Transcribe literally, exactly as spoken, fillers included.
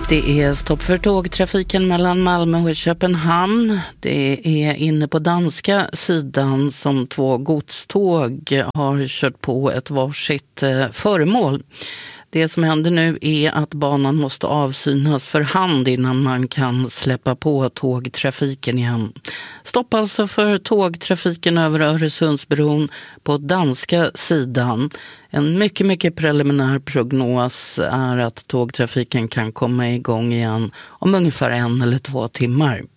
Det är stopp för tågtrafiken mellan Malmö och Köpenhamn. Det är inne på danska sidan som två godståg har kört på ett varsitt föremål. Det som händer nu är att banan måste avsynas för hand innan man kan släppa på tågtrafiken igen. Stopp alltså för tågtrafiken över Öresundsbron på danska sidan. En mycket, mycket preliminär prognos är att tågtrafiken kan komma igång igen om ungefär en eller två timmar.